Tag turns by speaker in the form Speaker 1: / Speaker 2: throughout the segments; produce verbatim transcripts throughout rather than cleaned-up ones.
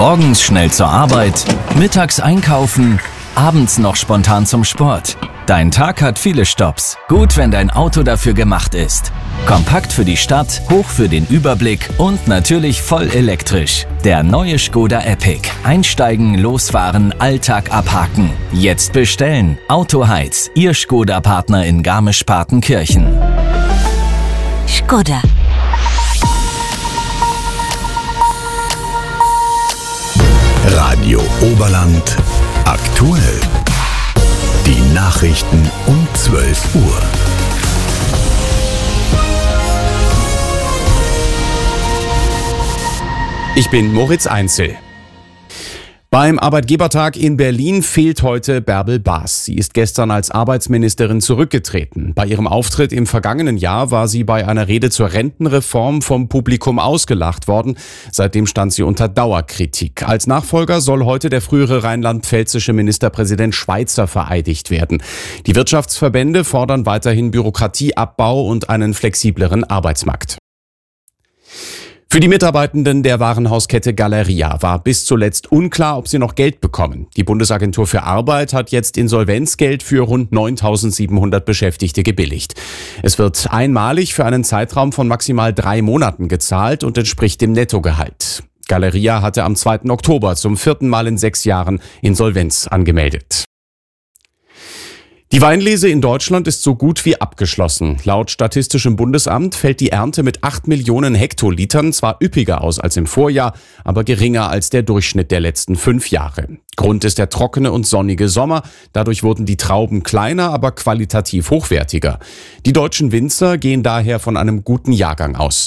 Speaker 1: Morgens schnell zur Arbeit, mittags einkaufen, abends noch spontan zum Sport. Dein Tag hat viele Stopps. Gut, wenn dein Auto dafür gemacht ist. Kompakt für die Stadt, hoch für den Überblick und natürlich voll elektrisch. Der neue Škoda Epiq. Einsteigen, losfahren, Alltag abhaken. Jetzt bestellen. Autoheiz, Ihr Škoda-Partner in Garmisch-Partenkirchen.
Speaker 2: Škoda.
Speaker 3: Radio Oberland aktuell. Die Nachrichten um zwölf Uhr.
Speaker 4: Ich bin Moritz Einzel. Beim Arbeitgebertag in Berlin fehlt heute Bärbel Baas. Sie ist gestern als Arbeitsministerin zurückgetreten. Bei ihrem Auftritt im vergangenen Jahr war sie bei einer Rede zur Rentenreform vom Publikum ausgelacht worden. Seitdem stand sie unter Dauerkritik. Als Nachfolger soll heute der frühere rheinland-pfälzische Ministerpräsident Schweizer vereidigt werden. Die Wirtschaftsverbände fordern weiterhin Bürokratieabbau und einen flexibleren Arbeitsmarkt. Für die Mitarbeitenden der Warenhauskette Galeria war bis zuletzt unklar, ob sie noch Geld bekommen. Die Bundesagentur für Arbeit hat jetzt Insolvenzgeld für rund neuntausendsiebenhundert Beschäftigte gebilligt. Es wird einmalig für einen Zeitraum von maximal drei Monaten gezahlt und entspricht dem Nettogehalt. Galeria hatte am zweiten Oktober zum vierten Mal in sechs Jahren Insolvenz angemeldet. Die Weinlese in Deutschland ist so gut wie abgeschlossen. Laut Statistischem Bundesamt fällt die Ernte mit acht Millionen Hektolitern zwar üppiger aus als im Vorjahr, aber geringer als der Durchschnitt der letzten fünf Jahre. Grund ist der trockene und sonnige Sommer. Dadurch wurden die Trauben kleiner, aber qualitativ hochwertiger. Die deutschen Winzer gehen daher von einem guten Jahrgang aus.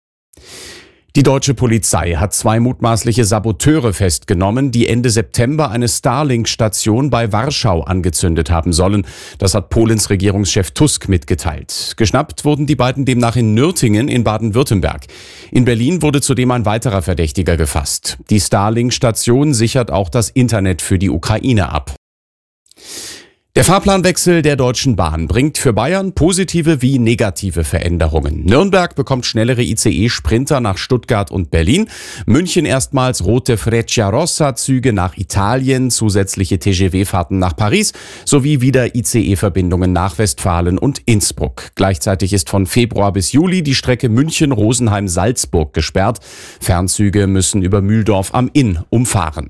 Speaker 4: Die deutsche Polizei hat zwei mutmaßliche Saboteure festgenommen, die Ende September eine Starlink-Station bei Warschau angezündet haben sollen. Das hat Polens Regierungschef Tusk mitgeteilt. Geschnappt wurden die beiden demnach in Nürtingen in Baden-Württemberg. In Berlin wurde zudem ein weiterer Verdächtiger gefasst. Die Starlink-Station sichert auch das Internet für die Ukraine ab. Der Fahrplanwechsel der Deutschen Bahn bringt für Bayern positive wie negative Veränderungen. Nürnberg bekommt schnellere I C E-Sprinter nach Stuttgart und Berlin. München erstmals rote Frecciarossa-Züge nach Italien, zusätzliche T G V-Fahrten nach Paris sowie wieder I C E-Verbindungen nach Westfalen und Innsbruck. Gleichzeitig ist von Februar bis Juli die Strecke München-Rosenheim-Salzburg gesperrt. Fernzüge müssen über Mühldorf am Inn umfahren.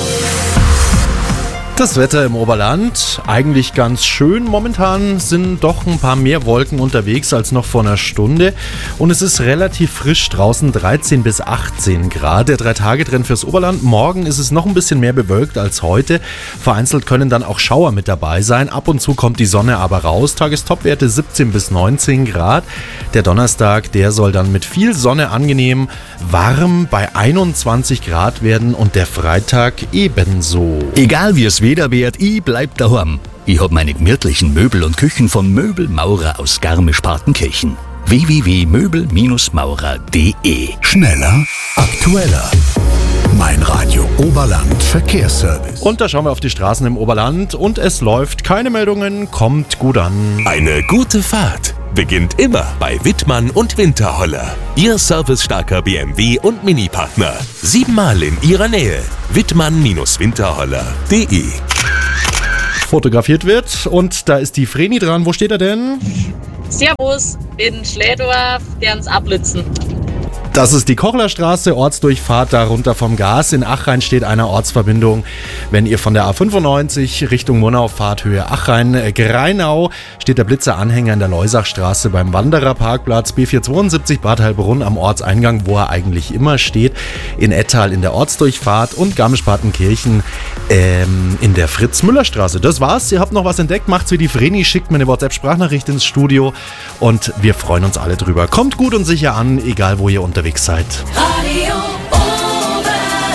Speaker 5: Das Wetter im Oberland, eigentlich ganz schön. Momentan sind doch ein paar mehr Wolken unterwegs als noch vor einer Stunde. Und es ist relativ frisch draußen, dreizehn bis achtzehn Grad. Der Drei-Tage-Trend fürs Oberland. Morgen ist es noch ein bisschen mehr bewölkt als heute. Vereinzelt können dann auch Schauer mit dabei sein. Ab und zu kommt die Sonne aber raus. Tagestopwerte siebzehn bis neunzehn Grad. Der Donnerstag, der soll dann mit viel Sonne angenehm warm bei einundzwanzig Grad werden und der Freitag ebenso.
Speaker 3: Egal wie es Wetter wird, ich bleib daheim. Ich hab meine gemütlichen Möbel und Küchen von Möbelmaurer aus Garmisch-Partenkirchen. w w w punkt möbel maurer punkt d e. Schneller, aktueller. Mein Radio Oberland Verkehrsservice.
Speaker 5: Und da schauen wir auf die Straßen im Oberland und es läuft. Keine Meldungen, kommt gut an.
Speaker 6: Eine gute Fahrt beginnt immer bei Wittmann und Winterholler. Ihr servicestarker B M W und Mini-Partner. Siebenmal in Ihrer Nähe. Wittmann Winterholler punkt d e.
Speaker 5: Fotografiert wird und da ist die Vreni dran. Wo steht er denn?
Speaker 7: Servus, in Schlädorf, gern's abblitzen.
Speaker 5: Das ist die Kochlerstraße, Ortsdurchfahrt da runter vom Gas. In Achrhein steht eine Ortsverbindung. Wenn ihr von der A fünfundneunzig Richtung Murnau fahrt, Höhe Achrhein-Greinau, steht der Blitzer-Anhänger in der Leusachstraße beim Wandererparkplatz B vierhundertzweiundsiebzig Bad Heilbrunn am Ortseingang, wo er eigentlich immer steht. In Ettal in der Ortsdurchfahrt und Garmisch-Partenkirchen ähm, in der Fritz-Müller-Straße. Das war's. Ihr habt noch was entdeckt, macht's wie die Vreni, schickt mir eine WhatsApp-Sprachnachricht ins Studio und wir freuen uns alle drüber. Kommt gut und sicher an, egal wo ihr unterwegs seid.
Speaker 2: Radio Oberland.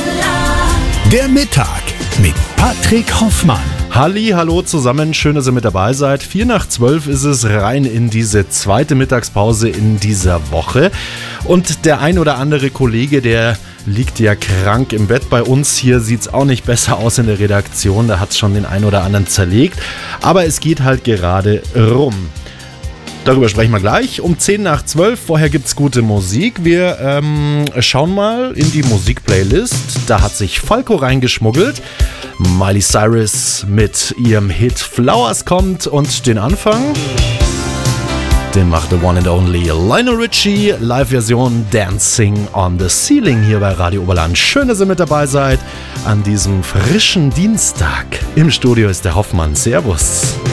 Speaker 3: Der Mittag mit Patrick Hoffmann.
Speaker 5: Halli, hallo zusammen, schön, dass ihr mit dabei seid. Vier nach zwölf ist es rein in diese zweite Mittagspause in dieser Woche. Und der ein oder andere Kollege, der liegt ja krank im Bett. Bei uns hier sieht es auch nicht besser aus in der Redaktion. Da hat es schon den ein oder anderen zerlegt. Aber es geht halt gerade rum. Darüber sprechen wir gleich um zehn nach zwölf. Vorher gibt's gute Musik. Wir ähm, schauen mal in die Musikplaylist. Da hat sich Falco reingeschmuggelt. Miley Cyrus mit ihrem Hit Flowers kommt und den Anfang, den macht the one and only Lionel Richie. Live-Version Dancing on the Ceiling hier bei Radio Oberland. Schön, dass ihr mit dabei seid an diesem frischen Dienstag. Im Studio ist der Hoffmann. Servus.